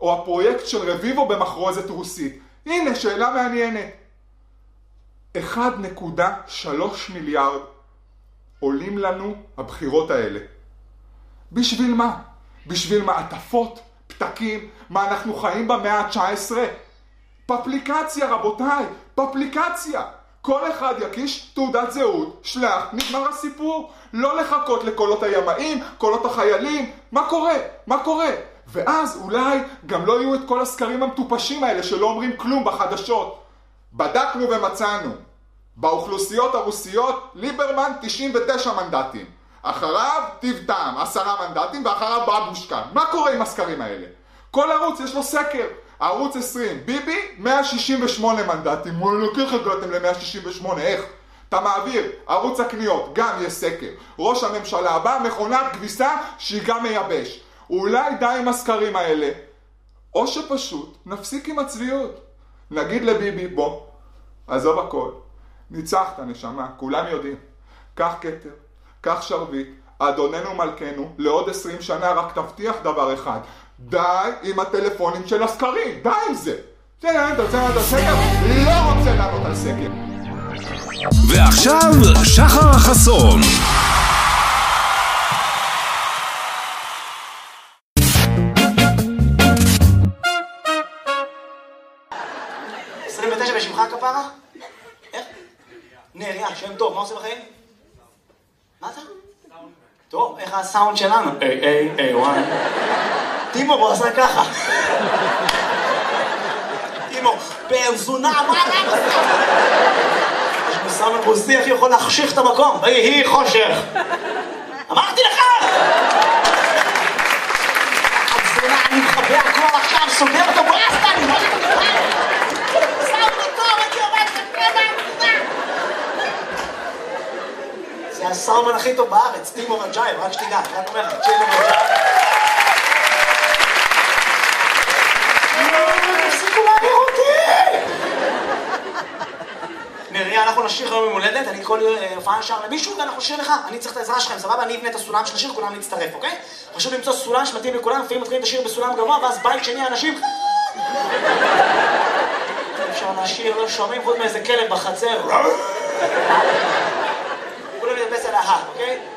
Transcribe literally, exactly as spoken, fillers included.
או הפרויקט של רביבו במחרוזת רוסית? הנה, שאלה מעניינת. אחד נקודה שלוש מיליארד עולים לנו הבחירות האלה. בשביל מה? בשביל מעטפות, פתקים, מה אנחנו חיים במאה ה-תשע עשרה? פפליקציה רבותיי, פפליקציה. כל אחד יקיש תעודת זהות, שלח, נגמר הסיפור. לא לחכות לקולות הימאים, קולות החיילים. מה קורה? מה קורה? ואז אולי גם לא יהיו את כל הסקרים המטופשים האלה שלא אומרים כלום בחדשות. בדקנו ומצאנו. באוכלוסיות הרוסיות ליברמן תשעים ותשע מנדטים. אחריו טיב טעם עשרה מנדטים ואחריו בבושקה. מה קורה עם הסקרים האלה? כל ערוץ יש לו סקר. ערוץ עשרים, ביבי מאה שישים ושמונה מנדטים. וואלה, איך הגעתם ל-מאה שישים ושמונה? איך? אתה מעביר, ערוץ הקניות, גם יש סקר. ראש הממשלה הבא, מכונת כביסה שהיא גם מייבש. אולי די עם הסקרים האלה, או שפשוט נפסיק עם הצביעות. נגיד לביבי, בוא, עזוב הכל, ניצחת נשמה, כולם יודעים. קח כתר, קח שרביט, אדוננו מלכנו, לעוד עשרים שנה רק תבטיח דבר אחד. די עם הטלפונים של הסקרים, די עם זה. זה אתה רוצה לענות על סקר? לא רוצה לענות על סקר. ועכשיו שחר חסון. עשרים ותשע בשמך כפרה? איך? נריה, שם טוב, מה עושה בחיים? מה אתה? טוב, איך הסאונד שלנו? איי, איי, איי, וואי. טימו, בוא עשה ככה. טימו, בן זונה, מה אתה? יש מסאמן רוסי, איך יכול להחשיך את המקום? ויהי חושך. אמרתי לך! הזונה, אני מחבא הכל עכשיו, סוגר אותו ברסטה, אני לא יודע בכלל. סאונד טוב, אני עובד כפרדה. זה הסאומן הכי טוב בארץ, טימו רג'ייב, רק שתדע, רק אומר לך, טימו רג'ייב. תפסיקו להעביר אותי! נריה, אנחנו נשיר היום ממולדת, אני כל הופעה נשאר למישהו ואנחנו נשיר לך, אני צריך את העזרה שלכם, סבבה? אני אבנה את הסולם של השיר, כולם נצטרף, אוקיי? חשוב למצוא סולם שמתאים לכולם, לפעמים מתחילים את השיר בסולם גבוה, ואז בית שני אנשים אפשר לשיר, לא שומעים חוץ מאיזה כלב בחצר. כולם נדבס על ההר, אוקיי?